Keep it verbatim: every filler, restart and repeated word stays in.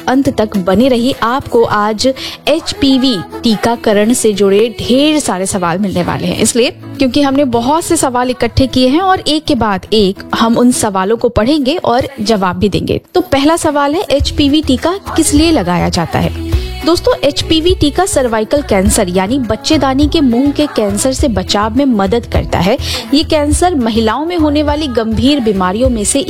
अंत तक बने रहिए। आपको आज एच पी वी टीकाकरण से जुड़े ढेर सारे सवाल मिलने वाले हैं, इसलिए क्योंकि हमने बहुत से सवाल इकट्ठे किए हैं और एक के बाद एक हम उन सवालों को पढ़ेंगे और जवाब भी देंगे। तो पहला सवाल है, एच पी वी टीका किस लिए लगाया जाता है? दोस्तों, एच पी वी टीका सर्वाइकल कैंसर यानी बच्चेदानी के मुंह के कैंसर से बचाव में मदद करता है। ये कैंसर महिलाओं में होने वाली गंभीर बीमारियों में से